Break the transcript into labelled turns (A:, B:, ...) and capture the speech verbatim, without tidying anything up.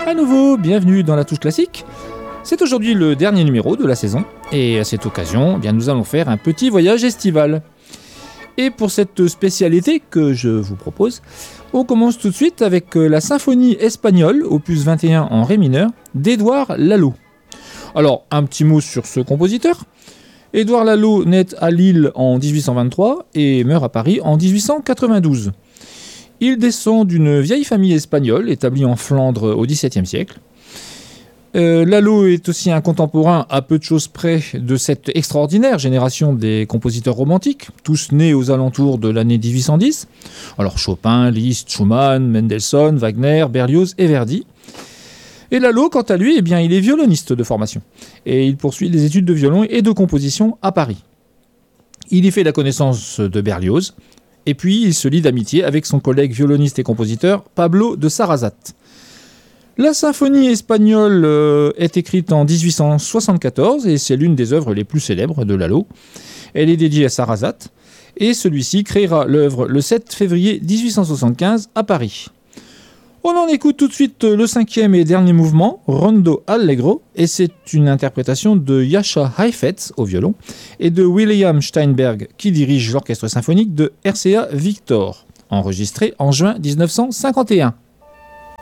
A: À nouveau, bienvenue dans la touche classique. C'est aujourd'hui le dernier numéro de la saison, et à cette occasion, eh bien, nous allons faire un petit voyage estival. Et pour cette spécialité que je vous propose, on commence tout de suite avec la symphonie espagnole, opus vingt et un en ré mineur, d'Édouard Lalo. Alors, un petit mot sur ce compositeur. Édouard Lalo naît à Lille en dix-huit cent vingt-trois et meurt à Paris en dix-huit cent quatre-vingt-douze. Il descend d'une vieille famille espagnole établie en Flandre au dix-septième siècle. Euh, Lalo est aussi un contemporain à peu de choses près de cette extraordinaire génération des compositeurs romantiques, tous nés aux alentours de l'année dix-huit cent dix. Alors Chopin, Liszt, Schumann, Mendelssohn, Wagner, Berlioz et Verdi. Et Lalo, quant à lui, eh bien, il est violoniste de formation. Et il poursuit des études de violon et de composition à Paris. Il y fait la connaissance de Berlioz, et puis il se lie d'amitié avec son collègue violoniste et compositeur Pablo de Sarrazate. La symphonie espagnole euh, est écrite en dix-huit cent soixante-quatorze et c'est l'une des œuvres les plus célèbres de Lalo. Elle est dédiée à Sarrazate et celui-ci créera l'œuvre le sept février dix-huit cent soixante-quinze à Paris. On en écoute tout de suite le cinquième et dernier mouvement, Rondo Allegro, et c'est une interprétation de Jascha Heifetz au violon et de William Steinberg qui dirige l'orchestre symphonique de R C A Victor, enregistré en juin dix-neuf cent cinquante et un.